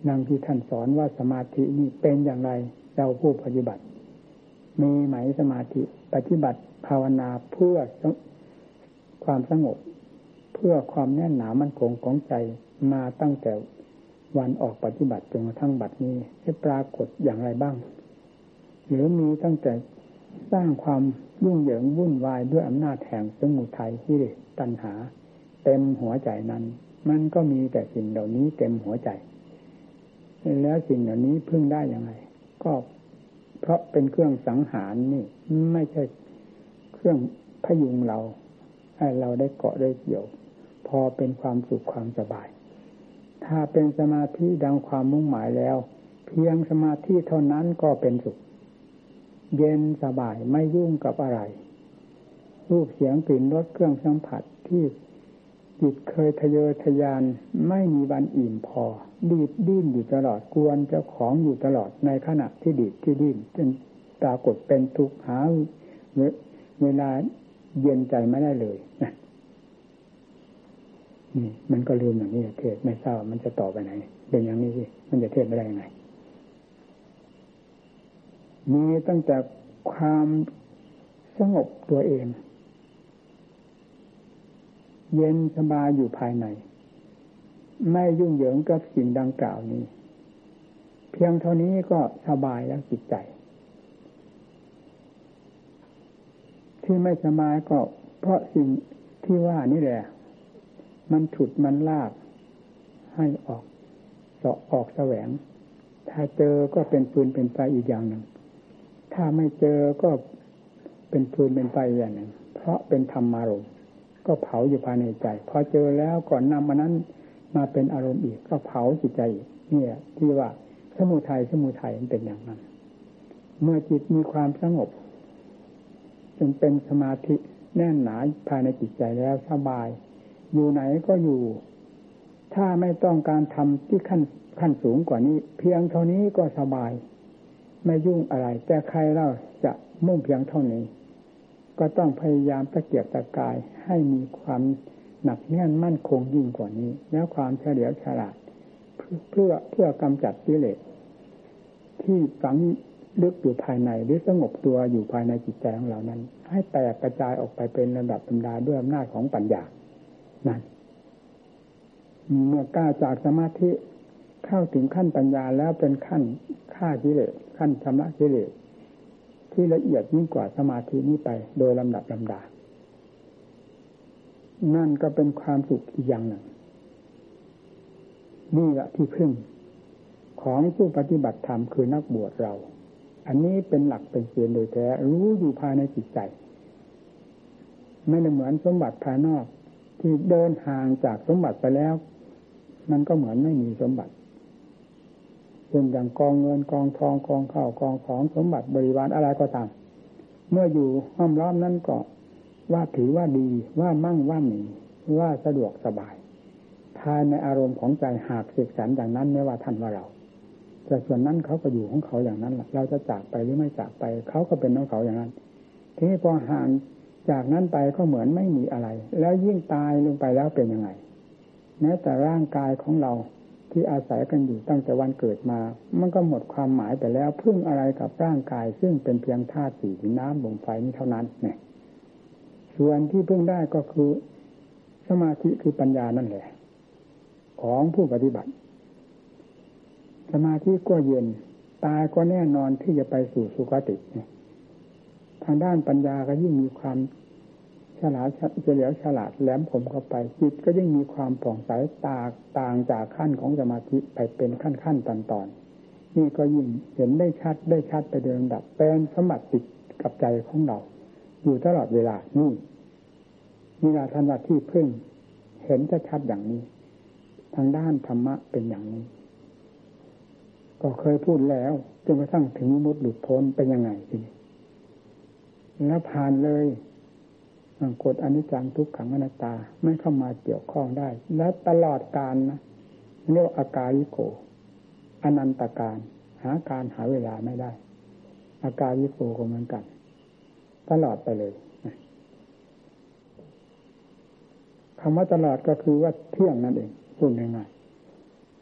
ดังที่ท่านสอนว่าสมาธินี่เป็นอย่างไรเราผู้ปฏิบัติมีไหมสมาธิปฏิบัติภาวนาเพื่อความสงบเพื่อความแน่นหนามั่นคงของใจมาตั้งแต่วันออกปฏิบัติจนกระทั่งบัดนี้ให้ปรากฏอย่างไรบ้างหรือมีตั้งแต่สร้างความยุ่งเหยิงวุ่นวายด้วยอำนาจแห่งสมุทัยกิเลสตัณหาเต็มหัวใจนั้นมันก็มีแต่สิ่งเหล่านี้เต็มหัวใจแล้วสิ่งเหล่านี้พึ่งได้อย่างไรก็เพราะเป็นเครื่องสังหารนี่ไม่ใช่เครื่องพยุงเราให้เราได้เกาะได้เกี่ยวพอเป็นความสุขความสบายถ้าเป็นสมาธิดังความมุ่งหมายแล้วเพียงสมาธิเท่านั้นก็เป็นสุขเย็นสบายไม่ยุ่งกับอะไรรูปเสียงกลิ่นรสเครื่องสัมผัสที่จิตเคยทะเยอทะยานไม่มีวันอิ่มพอดีดดิ้นอยู่ตลอดกวนเจ้าของอยู่ตลอดในขณะที่ดีดที่ดิ้นจนปรากฏเป็นทุกข์หาเวลาเย็นใจไม่ได้เลยนะนี่มันก็ลืมอย่างนี้เทศไม่ทราบมันจะต่อไปไหนเป็นอย่างนี้สิมันจะเทศไม่ได้ยังไงมีตั้งแต่ความสงบตัวเองเย็นสบายอยู่ภายในไม่ยุ่งเหยิงกับสิ่งดังกล่าวนี้เพียงเท่านี้ก็สบายแล้วจิตใจที่ไม่สบายก็เพราะสิ่งที่ว่านี่แหละมันฉุดมันลากให้ออกเสาะออกแสวงถ้าเจอก็เป็นฟืนเป็นไฟอีกอย่างหนึ่งถ้าไม่เจอก็เป็นฟืนเป็นไฟอย่างหนึ่งเพราะเป็นธรรมารมณ์ก็เผาอยู่ภายในใจพอเจอแล้วก่อนนำมันนั้นมาเป็นอารมณ์อีกก็เผาจิตใจอีกเนี่ยที่ว่าสมุทัยมันเป็นอย่างนั้นเมื่อจิตมีความสงบจนเป็นสมาธิแน่นหนาภายในจิตใจแล้วสบายอยู่ไหนก็อยู่ถ้าไม่ต้องการทำที่ขั้นสูงกว่านี้เพียงเท่านี้ก็สบายไม่ยุ่งอะไรแต่ใครเล่าจะมุ่งเพียงเท่านี้ก็ต้องพยายามตะเกียกตะกายให้มีความหนักแน่นมั่นคงยิ่งกว่านี้แล้วความเฉลียวฉลาดเพื่อกำจัดกิเลสที่ฝังลึกอยู่ภายในหรือสงบตัวอยู่ภายในจิตใจของเรานั้นให้แตกกระจายออกไปเป็นระดับธรรมดาด้วยอำนาจของปัญญานั่นเมื่อก้าวจากสมาธิเข้าถึงขั้นปัญญาแล้วเป็นขั้นฆ่ากิเลสขั้นชำระกิเลสที่ละเอียดยิ่งกว่าสมาธินี้ไปโดยลำดับลำดานั่นก็เป็นความสุขอีกอย่างหนึ่งนี่แหละที่พึ่งของผู้ปฏิบัติธรรมคือนักบวชเราอันนี้เป็นหลักเป็นเกณฑ์โดยแท้รู้อยู่ภายในจิตใจไม่ได้เหมือนสมบัติภายนอกที่เดินห่างจากสมบัติไปแล้วมันก็เหมือนไม่มีสมบัติเช่นอย่างกองเงินกองทองกองข้าวกองของสมบัติบริวารอะไรก็ตามเมื่ออยู่ห้อมล้อมนั้นก็ว่าถือว่าดีว่ามั่งว่ามีว่าสะดวกสบายภายในอารมณ์ของใจหากเสกสรรอย่างนั้นไม่ว่าท่านว่าเราแต่ส่วนนั้นเขาก็อยู่ของเขาอย่างนั้นเราจะจากไปหรือไม่จากไปเขาก็เป็นของเขาอย่างนั้นทีนี้พอห่างจากนั้นไปก็เหมือนไม่มีอะไรแล้วยิ่งตายลงไปแล้วเป็นยังไงแม้แต่ร่างกายของเราที่อาศัยกันอยู่ตั้งแต่วันเกิดมามันก็หมดความหมายไปแล้วพึ่งอะไรกับร่างกายซึ่งเป็นเพียงธาตุสี่ดินน้ำลมไฟนี้เท่านั้นเนี่ยส่วนที่พึ่งได้ก็คือสมาธิคือปัญญานั่นแหละของผู้ปฏิบัติสมาธิก็เย็นตายก็แน่นอนที่จะไปสู่สุคติทางด้านปัญญาก็ยิ่งมีความฉลาดเฉลียวฉลาดแหลมคมเข้าไปจิตก็ยิ่งมีความผ่องใสต่างจากขั้นของสมาธิไปเป็นขั้นตอนนี่ก็ยิ่งเห็นได้ชัดไปโดยลำดับเป็นสมบัติติดกับใจของเราอยู่ตลอดเวลานี่แหละท่านว่าที่พึ่งเห็นชัดอย่างนี้ทางด้านธรรมะเป็นอย่างนี้ก็เคยพูดแล้วจนกระทั่งถึงวิมุตติหลุดพ้นเป็นยังไงทีนี้แล้วผ่านเลยกฎอนิจจังทุกขังอนัตตาไม่เข้ามาเกี่ยวข้องได้และตลอดกาลนะเรียกอาการิโกอนันตการหาเวลาไม่ได้อาการิโกก็เหมือนกันตลอดไปเลยคำว่าตลอดก็คือว่าเที่ยงนั่นเองพูดง่าย